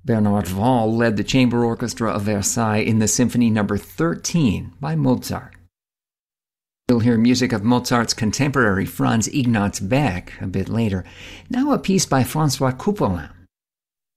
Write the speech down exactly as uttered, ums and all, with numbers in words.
Bernard Wahl led the chamber orchestra of Versailles in the Symphony Number thirteen by Mozart. We'll hear music of Mozart's contemporary Franz Ignaz Beck a bit later. Now a piece by François Couperin,